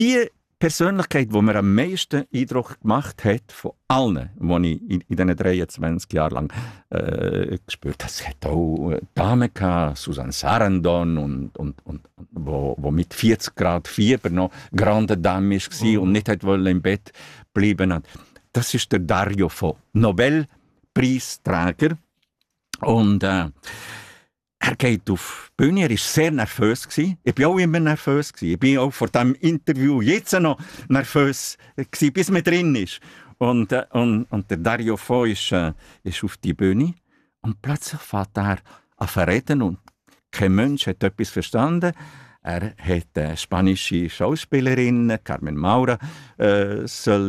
die Persönlichkeit, die mir am meisten Eindruck gemacht hat, von allen, die ich in diesen 23 Jahren lang gespürt habe. Es hat auch Damen gehabt, Susan Sarandon, und wo mit 40 Grad Fieber noch grande Dame war und nicht im Bett bleiben hat. Das ist der Dario Fo, Nobelpreisträger. Und er geht auf die Bühne, er war sehr nervös. Ich war auch immer nervös. Ich bin auch vor diesem Interview jetzt noch nervös, bis man drin ist. Und der Dario Fo ist auf die Bühne und plötzlich fängt er an zu reden und kein Mensch hat etwas verstanden. Er hat eine spanische Schauspielerin, Carmen Maura, für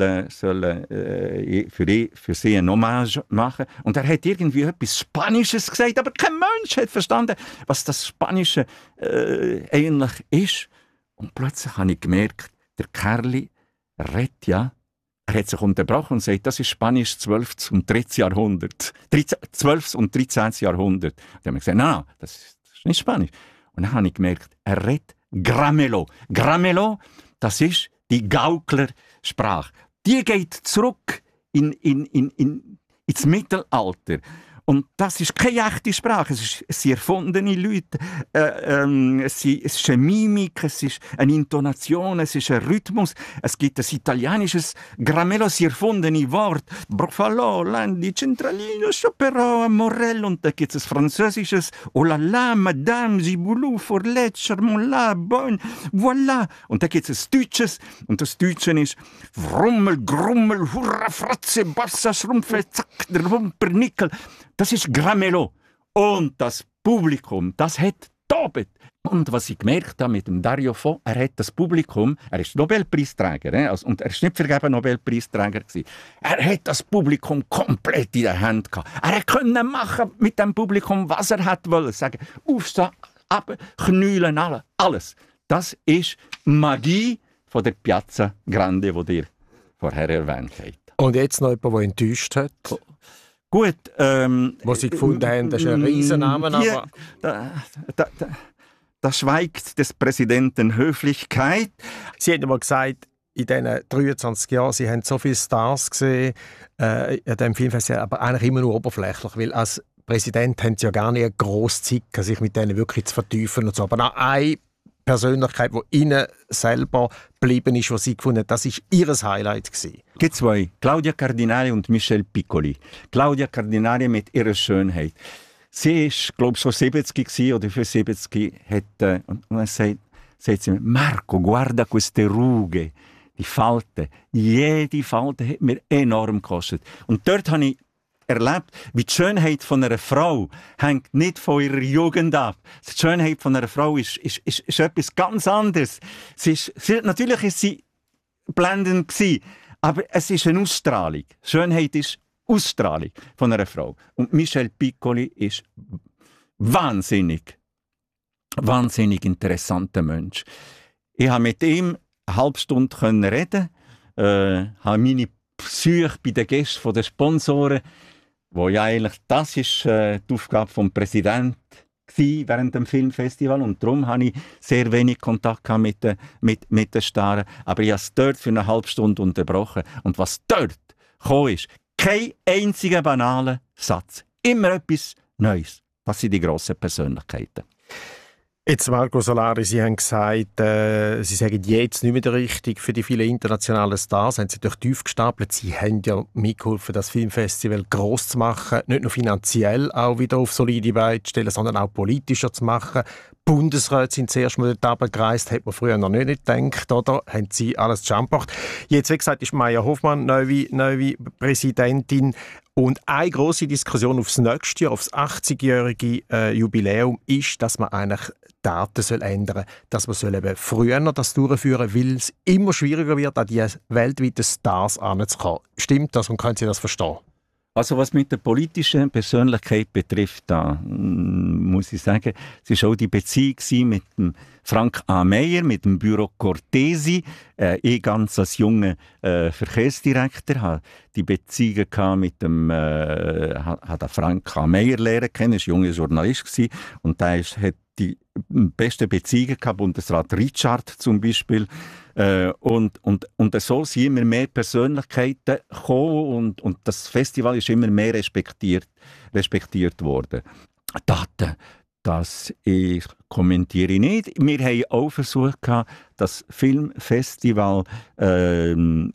sie ein Hommage machen. Und er hat irgendwie etwas Spanisches gesagt, aber kein Mensch hat verstanden, was das Spanische eigentlich ist. Und plötzlich habe ich gemerkt, der Kerli redet ja. Er hat sich unterbrochen und sagt, das ist Spanisch 12. und 13. Jahrhundert. 12. und 13. Jahrhundert. Und ich habe gesagt, nein, das ist nicht Spanisch. Und dann habe ich gemerkt, er redet Gramelo. Gramelo, das ist die Gauklersprache. Die geht zurück ins Mittelalter. Und das ist keine echte Sprache, es sind erfundene Leute. Es ist eine Mimik, es ist eine Intonation, es ist ein Rhythmus. Es gibt ein italienisches Gramelo, das erfundene Wort. Brofalo, Landi, Centralino, Chopero, Morel. Und da gibt es ein französisches Oh la la, Madame, Giboulou, Forletcher, Mola, Bon, voilà. Und da gibt es ein Deutsches. Und das Deutsche ist Rummel, Grummel, Hurra, Fratze, Bassa, Schrumpfe, Zack, der Wumpernickel. Das ist Gramelo. Und das Publikum, das hat tobet. Und was ich gemerkt habe mit dem Dario Fo, er hat das Publikum, er ist Nobelpreisträger, und er ist nicht vergeben Nobelpreisträger gewesen. Er hat das Publikum komplett in der Hand gehabt. Er konnte machen mit dem Publikum, was er hat wollen. Sagen, aufstehen, ab, knüllen, alles. Das ist Magie von der Piazza Grande, die ihr vorher erwähnt habt. Und jetzt noch jemand, der enttäuscht hat? Gut. Was Sie gefunden haben, das ist ein Riesenname, aber... Da schweigt des Präsidenten Höflichkeit. Sie haben mal gesagt, in diesen 23 Jahren, Sie haben so viele Stars gesehen in diesem Filmfestival, aber eigentlich immer nur oberflächlich, weil als Präsident haben Sie ja gar nicht eine grosse Zeit, sich mit denen wirklich zu vertiefen und so. Aber noch eine Persönlichkeit, die Ihnen selber geblieben ist, was Sie gefunden haben, das war Ihr Highlight gewesen. Es gibt zwei, Claudia Cardinale und Michel Piccoli. Claudia Cardinale mit ihrer Schönheit. Sie war, glaube ich, schon 70 oder für 70 und dann sagt sie mir, Marco, guarda queste rughe, die Falten. Jede Falte hat mir enorm gekostet. Und dort habe ich erlebt, wie die Schönheit von einer Frau hängt nicht von ihrer Jugend ab. Die Schönheit von einer Frau ist etwas ganz anderes. Natürlich ist sie blendend gewesen, aber es ist eine Ausstrahlung. Schönheit ist Ausstrahlung von einer Frau. Und Michel Piccoli ist wahnsinnig interessanter Mensch. Ich konnte mit ihm eine halbe Stunde reden, habe meine Psyche bei den Gästen der Sponsoren, wo ja eigentlich das ist die Aufgabe des Präsidenten während dem Filmfestival, und darum hatte ich sehr wenig Kontakt mit den Starren. Aber ich habe es dort für eine halbe Stunde unterbrochen. Und was dort gekommen ist, kein einziger banaler Satz. Immer etwas Neues. Das sind die grossen Persönlichkeiten. Jetzt, Marco Solari, Sie haben gesagt, Sie sagen jetzt nicht mehr der Richtige für die vielen internationalen Stars. Haben Sie durch tief gestapelt. Sie haben ja mitgeholfen, das Filmfestival gross zu machen. Nicht nur finanziell auch wieder auf solide Beine zu stellen, sondern auch politischer zu machen. Bundesräte sind zuerst mal dort runtergereist, hätte man früher noch nicht gedacht, oder? Haben Sie alles zusammengebracht. Jetzt, wie gesagt, ist Maya Hofmann neue Präsidentin. Und eine grosse Diskussion aufs nächste Jahr, aufs 80-jährige Jubiläum, ist, dass man eigentlich Daten ändern soll. Dass man eben früher das durchführen soll, weil es immer schwieriger wird, an die weltweiten Stars heranzukommen. Stimmt das und können Sie das verstehen? Also was mit der politischen Persönlichkeit betrifft, da muss ich sagen, es war auch die Beziehung mit dem Frank A. Meyer, mit dem Büro Cortesi. Ich ganz als junger Verkehrsdirektor hatte die Beziehung mit dem hat Frank A. Meyer lernen kennen, er war ein junger Journalist und der hat die beste Beziehungen gehabt, Bundesrat Richard zum Beispiel. Und so sind immer mehr Persönlichkeiten gekommen und das Festival ist immer mehr respektiert worden. Daten, das ich kommentiere nicht. Wir haben auch versucht, das Filmfestival im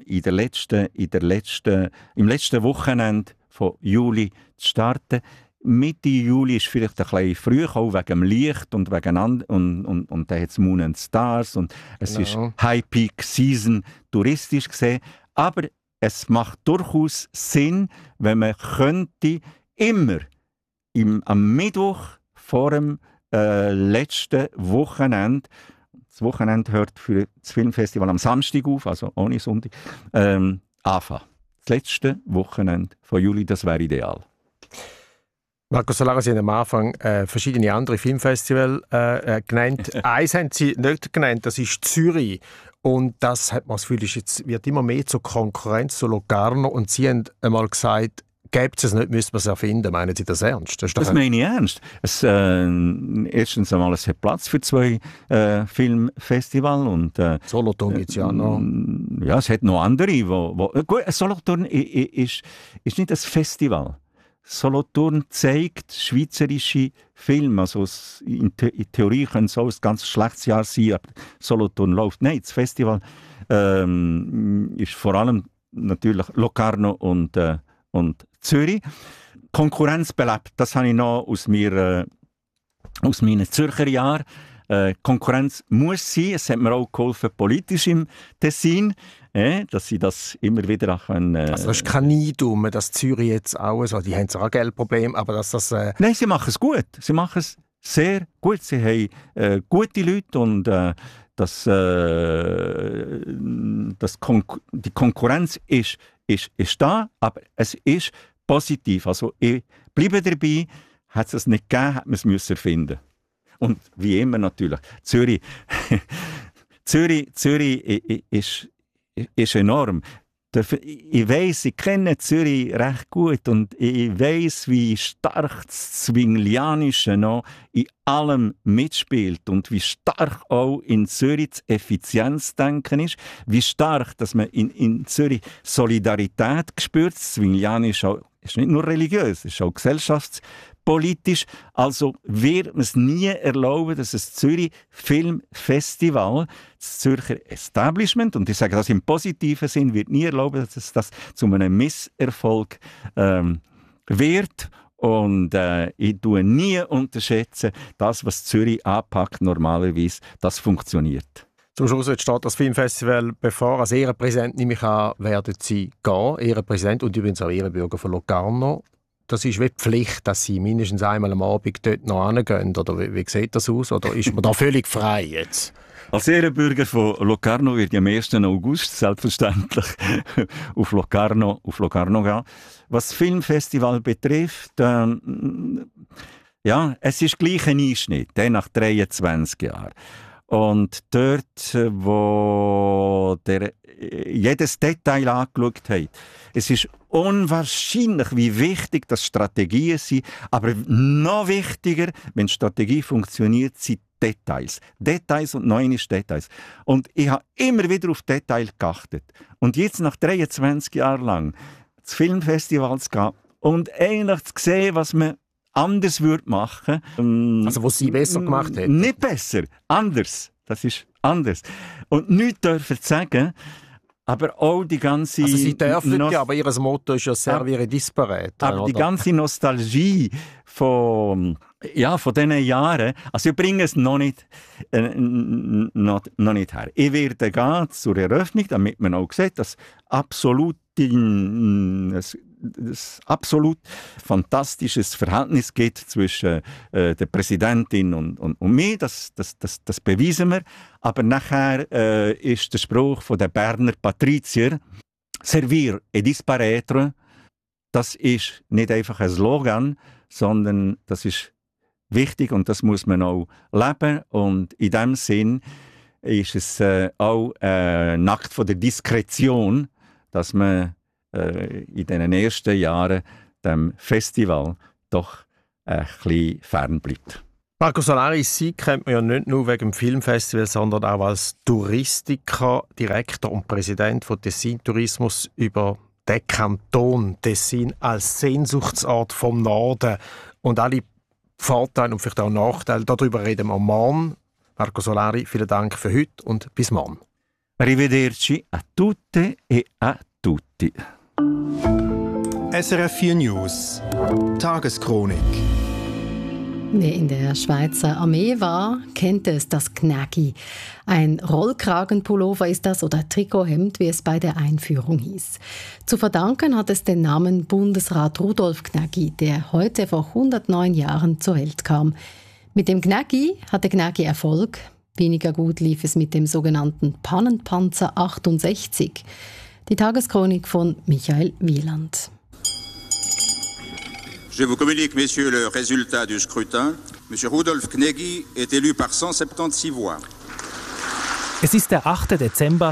letzten Wochenende von Juli zu starten. Mitte Juli ist vielleicht ein bisschen früh, auch wegen dem Licht und wegen und dann hat es Moon and Stars und es ist High Peak Season touristisch gesehen. Aber es macht durchaus Sinn, wenn man könnte immer am Mittwoch vor dem letzten Wochenende, das Wochenende hört für das Filmfestival am Samstag auf, also ohne Sonntag, anfangen. Das letzte Wochenende von Juli, das wäre ideal. Marco Solara, Sie haben am Anfang verschiedene andere Filmfestivals genannt. Eins haben Sie nicht genannt, das ist Zürich. Und das hat man das Gefühl, wird immer mehr zur Konkurrenz zu Locarno. Und Sie haben einmal gesagt, gäbe es nicht, müsste man es erfinden. Meinen Sie das ernst? Das meine ich ernst. Erstens einmal, es hat Platz für 2 Filmfestivals. Und Solothurn gibt es ja noch. Ja, es hat noch andere. Gut, Solothurn ist nicht ein Festival. Solothurn zeigt schweizerische Filme. Also in Theorie können es auch ein ganz schlechtes Jahr sein, aber Solothurn läuft. Nein, das Festival ist vor allem natürlich Locarno und Zürich. Konkurrenz belebt, das habe ich noch aus meinen Zürcher Jahren. Konkurrenz muss sein. Es hat mir auch geholfen, politisch im Tessin, dass sie das immer wieder auch können. Also das ist kein Neidum, dass Zürich jetzt auch so, die haben zwar ein Geldproblem, aber dass das... Nein, sie machen es gut. Sie machen es sehr gut. Sie haben gute Leute und die Konkurrenz ist da, aber es ist positiv. Also ich bleibe dabei, hat es nicht gegeben, hat man es müssen erfinden. Und wie immer natürlich, Zürich ist enorm. Ich weiss, ich kenne Zürich recht gut und ich weiss, wie stark das Zwinglianische noch in allem mitspielt und wie stark auch in Zürich das Effizienzdenken ist, wie stark, dass man in Zürich Solidarität spürt. Das Zwinglianische ist nicht nur religiös, es ist auch gesellschaftspolitisch. Also wird man es nie erlauben, dass das Zürich Filmfestival, das Zürcher Establishment, und ich sage das im positiven Sinn, wird nie erlauben, dass es das zu einem Misserfolg wird. Und ich tue nie unterschätzen, das, was Zürich anpackt, normalerweise, das funktioniert. Zum Schluss jetzt steht das Filmfestival bevor. Als Ehrenpräsident, nehme ich an, werden Sie gehen. Ehrenpräsident und übrigens auch Ehrenbürger von Locarno. Das ist wie Pflicht, dass Sie mindestens einmal am Abend dort noch hingehen. Oder wie sieht das aus? Oder ist man da völlig frei jetzt? Als Ehrenbürger von Locarno wird ich am 1. August selbstverständlich auf Locarno gehen. Was das Filmfestival betrifft, ja, es ist gleich ein Einschnitt, nach 23 Jahren. Und dort, wo jedes Detail angeschaut hat, es ist unwahrscheinlich, wie wichtig das Strategien sind, aber noch wichtiger, wenn Strategie funktioniert, sind Details. Details und neue Details. Und ich habe immer wieder auf Details geachtet. Und jetzt nach 23 Jahren lang das Filmfestival zu gehen und eigentlich zu sehen, was man anders würde machen. Also was Sie besser gemacht hätten? Nicht besser, anders. Das ist anders. Und nichts dürfen sagen, aber auch die ganze... Also Sie dürfen ja, aber Ihr Motto ist ja «Servire disparate». Aber oder? Die ganze Nostalgie von diesen Jahren, also ich bringe es noch nicht her. Ich werde gehen zur Eröffnung, damit man auch sieht, dass das absolut fantastisches Verhältnis gibt zwischen der Präsidentin und mir. Das beweisen wir. Aber nachher ist der Spruch von der Berner Patrizier «Servir et disparaître», das ist nicht einfach ein Slogan, sondern das ist wichtig und das muss man auch leben. Und in diesem Sinn ist es auch ein Akt von der Diskretion, dass man in den ersten Jahren dem Festival doch ein bisschen fern bleibt. Marco Solari, Sie kennt man ja nicht nur wegen dem Filmfestival, sondern auch als Touristiker, Direktor und Präsident von Tessin Tourismus über den Kanton Tessin als Sehnsuchtsort vom Norden. Und alle Vorteile und vielleicht auch Nachteile, darüber reden wir morgen. Marco Solari, vielen Dank für heute und bis morgen. Arrivederci a tutte e a tutti. SRF 4 News Tageschronik. Wer in der Schweizer Armee war, kennt es, das Gnägi. Ein Rollkragenpullover ist das oder Trikothemd, wie es bei der Einführung hieß. Zu verdanken hat es den Namen Bundesrat Rudolf Gnägi, der heute vor 109 Jahren zur Welt kam. Mit dem Gnägi hatte Gnägi Erfolg. Weniger gut lief es mit dem sogenannten Pannenpanzer 68. Die Tageschronik von Michael Wieland. Je vous communique, messieurs, le résultat du scrutin. Monsieur Rudolf Gnägi est élu par 176 voix. Es ist der 8. Dezember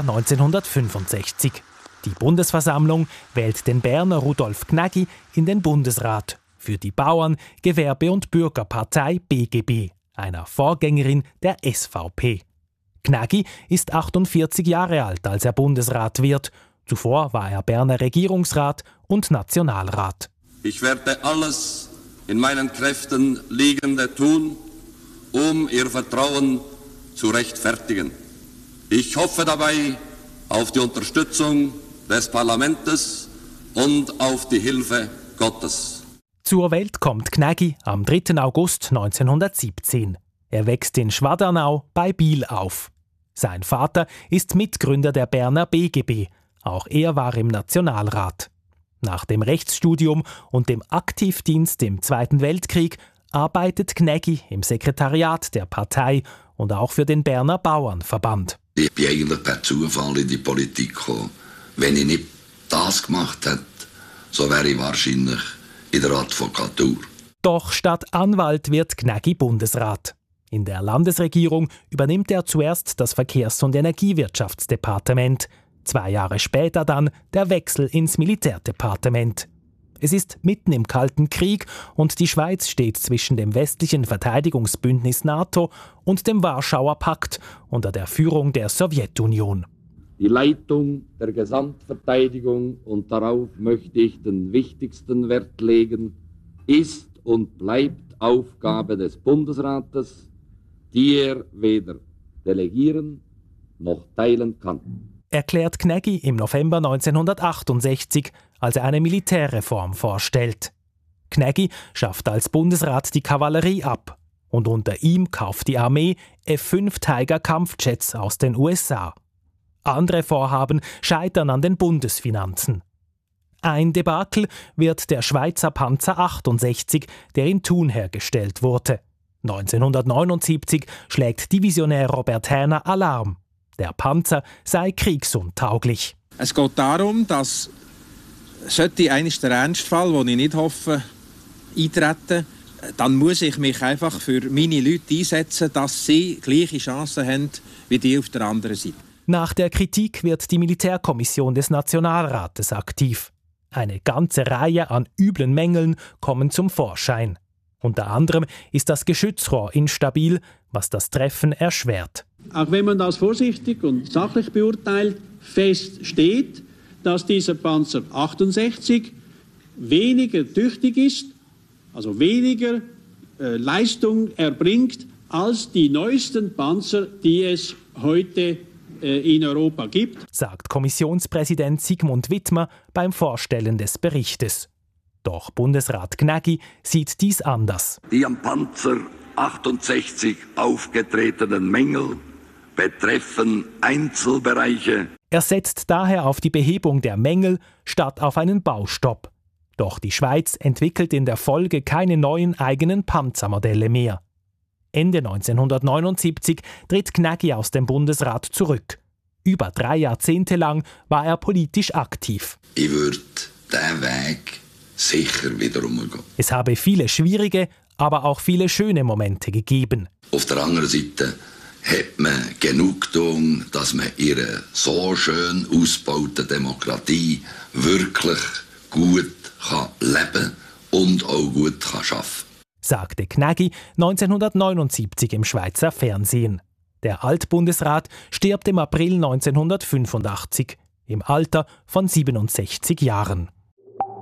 1965. Die Bundesversammlung wählt den Berner Rudolf Gnägi in den Bundesrat für die Bauern-, Gewerbe- und Bürgerpartei BGB, einer Vorgängerin der SVP. Gnägi ist 48 Jahre alt, als er Bundesrat wird. Zuvor war er Berner Regierungsrat und Nationalrat. Ich werde alles in meinen Kräften Liegende tun, um Ihr Vertrauen zu rechtfertigen. Ich hoffe dabei auf die Unterstützung des Parlaments und auf die Hilfe Gottes. Zur Welt kommt Gnägi am 3. August 1917. Er wächst in Schwadernau bei Biel auf. Sein Vater ist Mitgründer der Berner BGB. Auch er war im Nationalrat. Nach dem Rechtsstudium und dem Aktivdienst im Zweiten Weltkrieg arbeitet Gnägi im Sekretariat der Partei und auch für den Berner Bauernverband. Ich bin eigentlich per Zufall in die Politik gekommen. Wenn ich nicht das gemacht hätte, so wäre ich wahrscheinlich in der Advokatur. Doch statt Anwalt wird Gnägi Bundesrat. In der Landesregierung übernimmt er zuerst das Verkehrs- und Energiewirtschaftsdepartement. 2 Jahre später dann der Wechsel ins Militärdepartement. Es ist mitten im Kalten Krieg und die Schweiz steht zwischen dem westlichen Verteidigungsbündnis NATO und dem Warschauer Pakt unter der Führung der Sowjetunion. Die Leitung der Gesamtverteidigung, und darauf möchte ich den wichtigsten Wert legen, ist und bleibt Aufgabe des Bundesrates, die er weder delegieren noch teilen kann. Erklärt Gnägi im November 1968, als er eine Militärreform vorstellt. Gnägi schafft als Bundesrat die Kavallerie ab und unter ihm kauft die Armee F-5 Tiger Kampfjets aus den USA. Andere Vorhaben scheitern an den Bundesfinanzen. Ein Debakel wird der Schweizer Panzer 68, der in Thun hergestellt wurde. 1979 schlägt Divisionär Robert Häner Alarm. Der Panzer sei kriegsuntauglich. Es geht darum, dass sollte eines der Ernstfall, den ich nicht hoffe, eintreten, dann muss ich mich einfach für meine Leute einsetzen, dass sie gleiche Chancen haben wie die auf der anderen Seite. Nach der Kritik wird die Militärkommission des Nationalrates aktiv. Eine ganze Reihe an üblen Mängeln kommen zum Vorschein. Unter anderem ist das Geschützrohr instabil, was das Treffen erschwert. Auch wenn man das vorsichtig und sachlich beurteilt, feststeht, dass dieser Panzer 68 weniger tüchtig ist, also weniger Leistung erbringt als die neuesten Panzer, die es heute in Europa gibt, sagt Kommissionspräsident Sigmund Wittmer beim Vorstellen des Berichtes. Doch Bundesrat Gnägi sieht dies anders. Die am Panzer 68 aufgetretenen Mängel betreffen Einzelbereiche. Er setzt daher auf die Behebung der Mängel statt auf einen Baustopp. Doch die Schweiz entwickelt in der Folge keine neuen eigenen Panzermodelle mehr. Ende 1979 tritt Gnägi aus dem Bundesrat zurück. Über 3 Jahrzehnte lang war er politisch aktiv. Ich würde diesen Weg sicher wieder umgehen. Es habe viele schwierige, aber auch viele schöne Momente gegeben. Auf der anderen Seite hat man Genugtuung, dass man ihre so schön ausgebaute Demokratie wirklich gut leben und auch gut arbeiten kann. sagte Knägi 1979 im Schweizer Fernsehen. Der Altbundesrat stirbt im April 1985 im Alter von 67 Jahren.